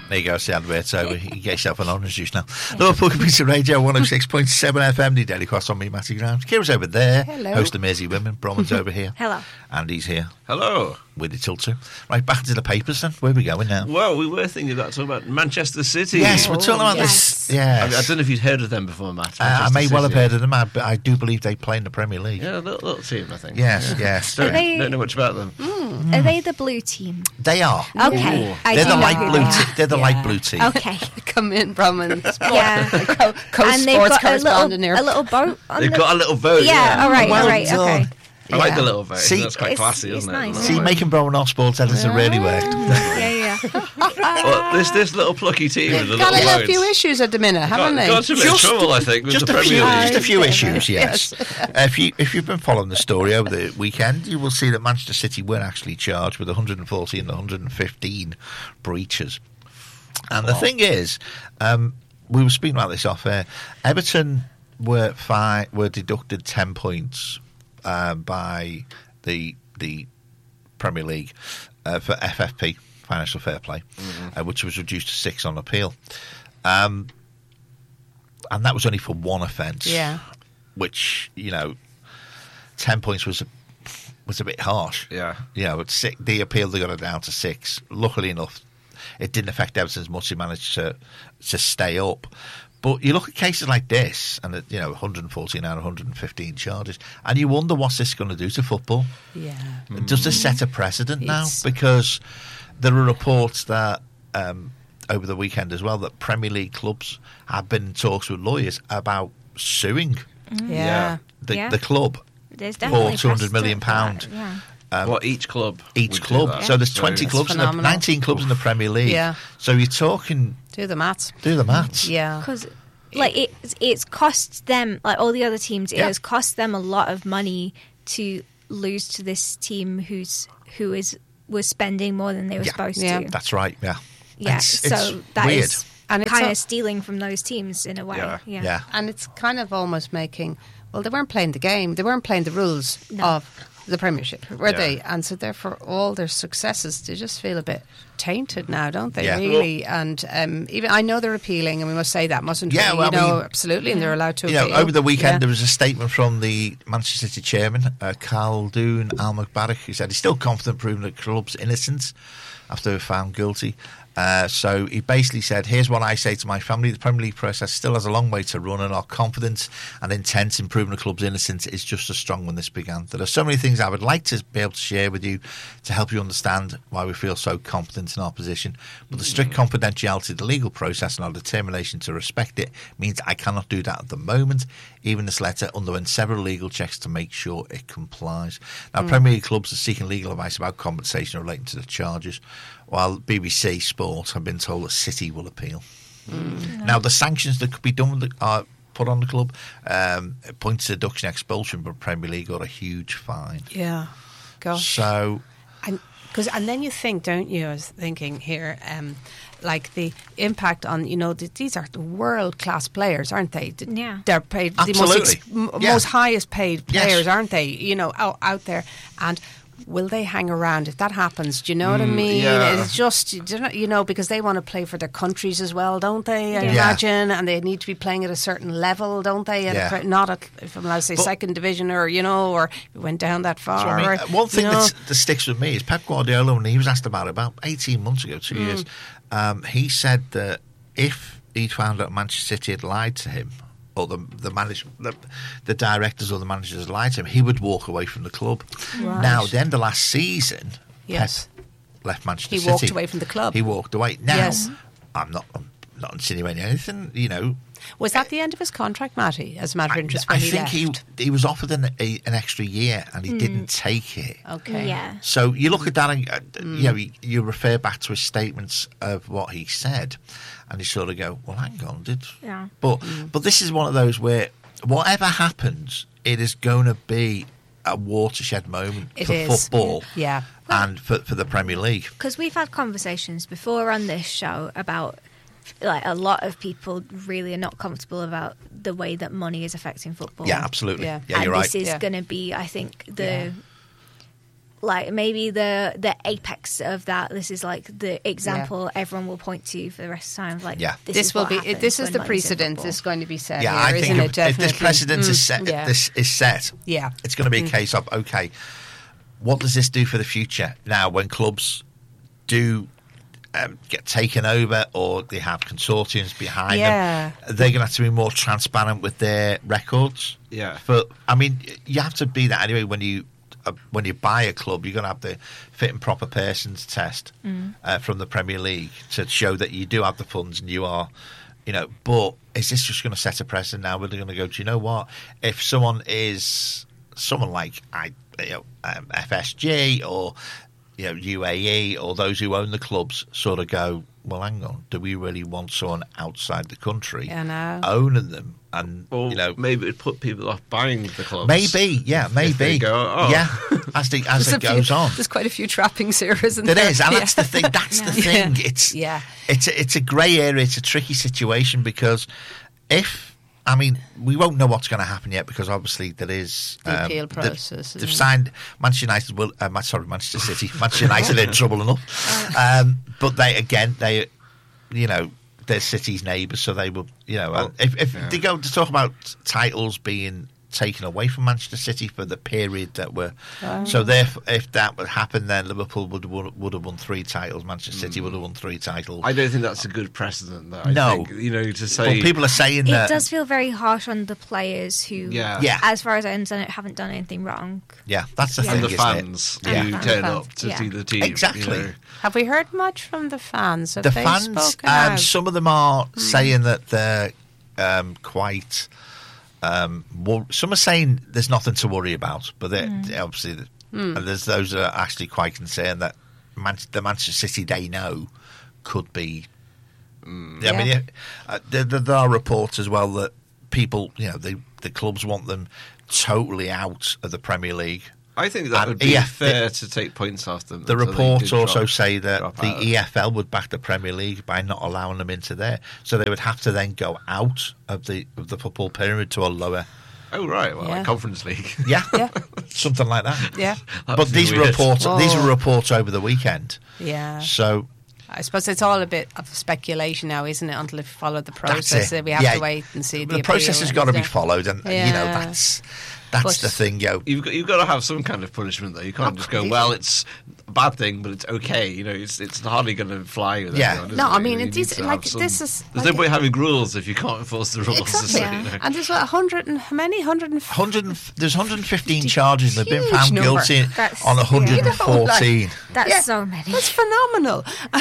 There you go, it's the advert's over. You can get yourself an orange juice now. Liverpool Community Radio 106.7 FM, the Daily Cross on me, Matty Grimes. Kira's over there. Hello. Host of Mersey Women. Bronwyn's over here. Hello. Andy's here. Hello. With the Tilter. Right, back to the papers then. Where are we going now? Well, we were thinking about talking about Manchester City. Yes, we're talking about yes. this. Yes. I don't know if you'd heard of them before, Matt. I may Manchester well have City. heard of them, but I do believe they play in the Premier League. Yeah, a little team, I think. Yes, yes. Are they- Don't know much about them. Are they the blue team? They are. Okay. Ooh. I They're do the know light who blue they are. team. They're the light blue team. Okay. Come in, Brahman. Yeah. Co-sports they've got correspondent here. a little boat on They've the... got a little vote. Yeah, all right, Well all right, done. okay. I like Yeah. the little vote. See, That's quite it's- classy, it's isn't nice. it? See, making Brown off sports editors really worked. Yeah. Well, this little plucky team with the They've got little a votes. few issues at the minute, haven't they? Got a bit of trouble, I think, with Just the a Premier few, League. just a few issues, yes. If you've been following the story over the weekend, you will see that Manchester City were actually charged with 140 and 115 breaches. And the thing is, we were speaking about this off air. Everton were deducted 10 points by the Premier League for FFP, Financial Fair Play, which was reduced to 6 on appeal. And that was only for one offence. Yeah. Which, 10 points was a bit harsh. Yeah. The appeal, they got it down to 6. Luckily enough, it didn't affect Everton as much. They managed to stay up. But you look at cases like this, and 114 out of 115 charges, and you wonder what's this going to do to football. Yeah. Does this set a precedent now? It's- Because there are reports that over the weekend as well that Premier League clubs have been in talks with lawyers about suing Yeah. the club There's for definitely £200 million. precedent for that, yeah. What each club? Each would do club. that. So there's So 20 it's clubs, in the, phenomenal. 19 clubs in the Premier League. Yeah. So you're talking, Do the maths. do the maths. Yeah. Because it's cost them, like all the other teams, it Yeah. has cost them a lot of money to lose to this team who was spending more than they were Yeah. supposed Yeah. to. That's right, yeah. Yeah, It's so that weird. is And it's kind a- of stealing from those teams in a way. Yeah. Yeah. And it's kind of almost making, well, they weren't playing the game. They weren't playing the rules No. of the Premiership, were Yeah. they? And so therefore all their successes, they just feel a bit tainted now, don't they, Yeah. really? And even I know they're appealing, and we must say that, mustn't Yeah, we? well, I mean- absolutely, and they're allowed to You know, appeal. over the weekend Yeah. there was a statement from the Manchester City chairman, Khaldoon Al-Mubarak, who said he's still confident proving the club's innocence after they were found guilty. So he basically said, here's what I say to my family. The Premier League process still has a long way to run, and our confidence and intent in proving the club's innocence is just as strong when this began. There are so many things I would like to be able to share with you to help you understand why we feel so confident in our position. But the strict confidentiality of the legal process and our determination to respect it means I cannot do that at the moment. Even this letter underwent several legal checks to make sure it complies. Now, Premier League clubs are seeking legal advice about compensation relating to the charges, while BBC Sport have been told that City will appeal. Now, the sanctions that could be done are put on the club, points deduction, expulsion, but Premier League got a huge fine. Yeah. Gosh. So, And then you think, don't you? I was thinking here, like the impact on, these are the world class players, aren't they? Yeah. They're paid Absolutely. the Yeah. most highest paid Yes. players, aren't they? Out there. And will they hang around if that happens? Do you know what I mean? yeah. It's just, because they want to play for their countries as well, don't they? I Yeah. imagine. And they need to be playing at a certain level, don't they? Yeah. Not at, if I'm allowed to say, But- second division or it went down that far. So, I mean, or, one thing you know. that sticks with me is Pep Guardiola, when he was asked about it about 18 months ago, 2 years, he said that if he'd found out Manchester City had lied to him, or the directors or the managers had lied to him, he would walk away from the club. Right. Now, at the end of last season, Yes. Pep left Manchester He City. walked away from the club. He walked away. Now, Yes. I'm not insinuating anything, Was that the end of his contract, Matty, as a matter of interest, when I he think left? he was offered an extra year and he didn't take it. Okay. Yeah. So you look at that and you refer back to his statements of what he said, and you sort of go, well, hang on, Yeah. But this is one of those where whatever happens, it is going to be a watershed moment It for is. football Yeah. and for the Premier League. Because we've had conversations before on this show about, like, a lot of people really are not comfortable about the way that money is affecting football. Yeah, absolutely. Yeah. Yeah, and you're right. this is Yeah. going to be, I think, like maybe the apex of that. This is like the example everyone will point to for the rest of the time. Like, Yeah. this is will what be. happens This is when the women's precedent football. that's going to be set Yeah, here, I isn't think it? if Definitely. this precedent is set, yeah. this is set. Yeah. It's going to be a case of, okay, what does this do for the future? Now, when clubs do get taken over or they have consortiums behind Yeah. them, they're going to have to be more transparent with their records. Yeah. But, I mean, you have to be that anyway when you buy a club. You're going to have the fit and proper persons test from the Premier League to show that you do have the funds and you are, you know. But is this just going to set a precedent now? Where they're going to go, do you know what? If someone like FSG or UAE or those who own the clubs sort of go, well, hang on, do we really want someone outside the country I know. owning them? And Or maybe it put people off buying the clubs. maybe, yeah, maybe, If they go, oh. yeah, as it goes on. There's quite a few trappings here, isn't There there? is, and that's the thing. That's the thing. Yeah. It's a grey area. It's a tricky situation because we won't know what's going to happen yet because obviously there is The appeal process, They've isn't it? signed Manchester United. Manchester City. Manchester United are in trouble enough, but they they're City's neighbours, so they will, if they go to talk about titles being taken away from Manchester City for the period that were. So therefore, if that would happen, then Liverpool would have won 3 titles. Manchester City would have won 3 titles. I don't think that's a good precedent, though. No. I think, to say... Well, people are saying It that. does feel very harsh on the players who, Yeah. as far as I understand it, haven't done anything wrong. Yeah, that's the Yeah. thing. And the isn't it? fans Yeah. who And turn fans, up to yeah. see the team. Exactly. Have we heard much from the fans? Have The they fans, spoken out? some of them are saying that they're quite. Some are saying there's nothing to worry about, but obviously, and there's those that are actually quite concerned that the Manchester City they know could be. I mean, there are reports as well that people, the clubs want them totally out of the Premier League. I think that And would be fair to take points off them. The until they reports did also drop- say that drop the out. EFL would back the Premier League by not allowing them into there, so they would have to then go out of the football pyramid to a lower. Oh, right. Well, Yeah. like Conference League. Yeah, Yeah. something like that. Yeah. That But would be these weird. were reports over the weekend. Yeah. So I suppose it's all a bit of speculation now, isn't it? Until they've followed the process, it. we have Yeah. to wait and see the process has got to be followed, and Yeah. that's But- the thing, You've got to have some kind of punishment, though. You can't just go, completely. well, it's a bad thing, but it's okay. It's hardly going to fly with Yeah. everyone, is No, it? I mean, You it need is to like have some- this is. There's like no point having rules if you can't enforce the rules. Exactly. so, you know. And there's what 100 and how many? 100 there's 115 charges. They've been huge found number. guilty That's- on yeah. 114. That's Yeah. so many. That's phenomenal.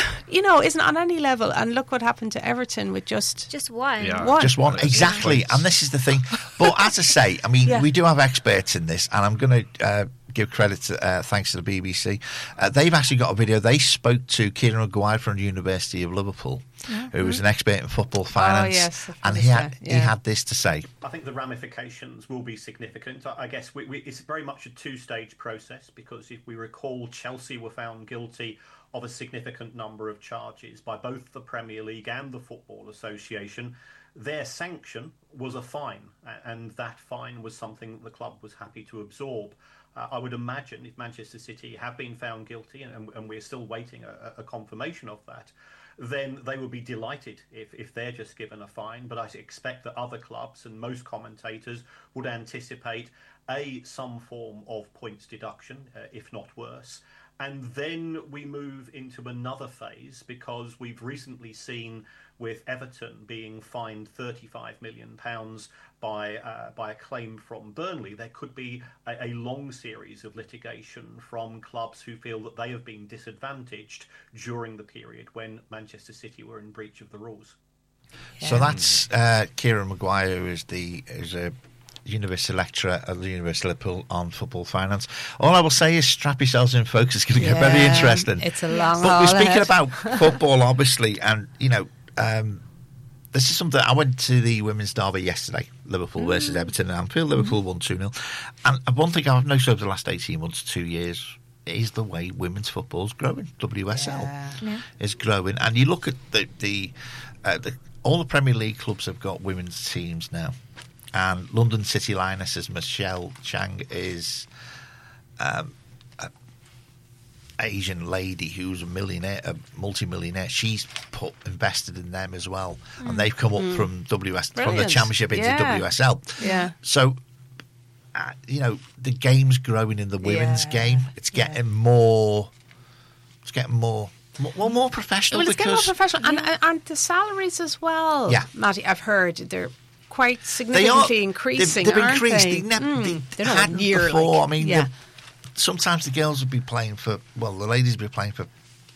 Isn't on any level. And look what happened to Everton with just Just one. Yeah. one. Just one, exactly. And this is the thing. But as I say, I mean, Yeah. we do have experts in this, and I'm going to give credit to, thanks to the BBC. They've actually got a video. They spoke to Kieran Maguire from the University of Liverpool, who was an expert in football finance, yes, of and course, he had yeah. this to say. I think the ramifications will be significant. I guess it's very much a two-stage process because if we recall, Chelsea were found guilty of a significant number of charges by both the Premier League and the Football Association. Their sanction was a fine, and that fine was something the club was happy to absorb. I would imagine if Manchester City have been found guilty, and we're still waiting a confirmation of that, then they would be delighted if they're just given a fine. But I expect that other clubs and most commentators would anticipate some form of points deduction, if not worse. And then we move into another phase because we've recently seen with Everton being fined £35 million by a claim from Burnley, there could be a long series of litigation from clubs who feel that they have been disadvantaged during the period when Manchester City were in breach of the rules. So that's Kieran Maguire, who is a university lecturer at the University of Liverpool on football finance. All I will say is strap yourselves in, folks. It's going to get very interesting. It's a long But haul we're speaking ahead. about football, obviously, and this is something. I went to the women's derby yesterday, Liverpool versus Everton and Anfield. Liverpool won 2-0. And one thing I've noticed over the last 18 months, 2 years, is the way women's football is growing. WSL is growing, and you look at the all the Premier League clubs have got women's teams now. And London City Lionesses, Michelle Chang is Asian lady who's a millionaire, a multi-millionaire. She's invested in them as well, and they've come up from from the Brilliant. Championship into Yeah. WSL. Yeah. So, the game's growing in the women's Yeah. game. It's getting more. It's getting more professional. Well, it's getting more because professional, and the salaries as well. Yeah. Matty, I've heard they're quite they are significantly increasing. They've aren't increased. They? They They're hadn't not year before. like, I mean, yeah. sometimes the girls would be playing for. Well, the ladies would be playing for.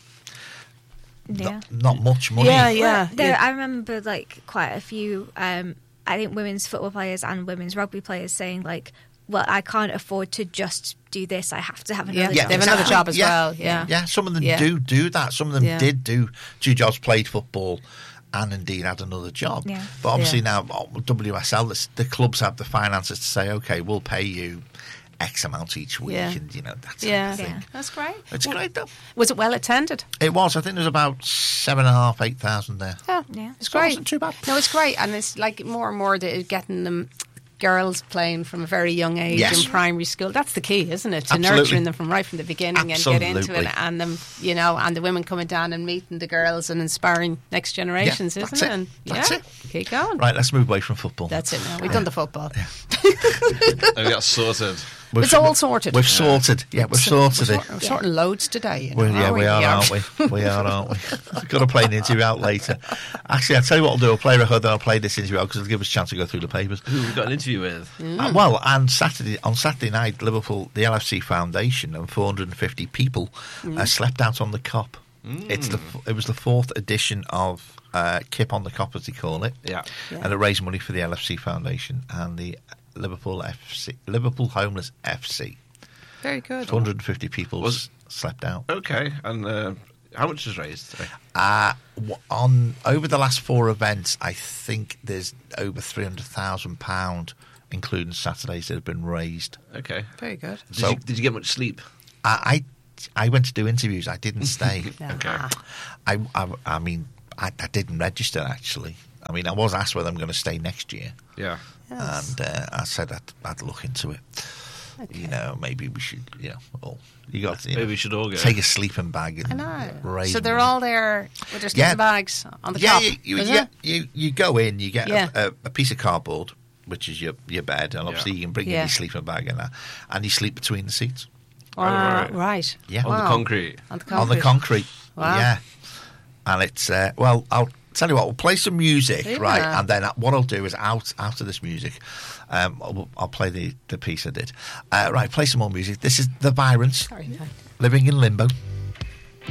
Yeah. Not much money. Yeah, Well, yeah. I remember like quite a few. I think women's football players and women's rugby players saying like, "Well, I can't afford to just do this. I have to have another Yeah, job." they have another exactly. job as well. Yeah. Yeah, some of them Yeah. do that. Some of them Yeah. did do 2 jobs, played football, and indeed had another job. Yeah. But obviously Yeah. now WSL, the clubs have the finances to say, okay, we'll pay you X amount each week, Yeah. and that Yeah. sort of thing. That's great. It's great though. Was it well attended? It was. I think there was about 7,500, 8,000 there. Yeah, Yeah. it's So it great. wasn't too bad. No, it's great, and it's like more and more getting them girls playing from a very young age Yes. in primary school. That's the key, isn't it? To Absolutely. nurturing them from right from the beginning and get into Absolutely. it, and them, and the women coming down and meeting the girls and inspiring next generations, Yeah, isn't that's it? it. And That's it. keep going. Right, let's move away from football. That's it. Now we've done the football. And we got sorted. It's all sorted. We've sorted. Yeah, we've sorted it. We're sorting loads today. Well, yeah, we are, aren't we? We are, aren't we? We've got to play an interview out later. Actually, I'll tell you what I'll do. I'll play a record, then I'll play this interview out because it'll give us a chance to go through the papers. Who we got an interview with? Well, and on Saturday night, Liverpool, the LFC Foundation, and 450 people slept out on the Kop. It was the 4th edition of Kip on the Kop, as they call it. Yeah. And it raised money for the LFC Foundation and the Liverpool Homeless FC. Very good. 450 people slept out. Okay. And how much was raised today? Over the last 4 events, I think there's over £300,000, including Saturdays, that have been raised. Okay. Very good. Did you get much sleep? I went to do interviews. I didn't stay. Okay. I mean, I didn't register actually. I mean, I was asked whether I'm going to stay next year, Yeah. Yes. and I said I'd look into it. Maybe we should. You got to Maybe we should all go. take a sleeping bag and I know. raise So they're money. all there with their Yeah. sleeping bags on the Yeah, top. you go in, you get a piece of cardboard, which is your bed, and obviously you can bring in Yeah. your sleeping bag and you sleep between the seats. Right. Yeah. On the concrete. On the On the concrete. Wow. Yeah. And it's I'll tell you what, we'll play some music, Yeah. right? And then what I'll do is after this music, I'll play the piece I did. Right, play some more music. This is The Byrons, Sorry. Living in Limbo.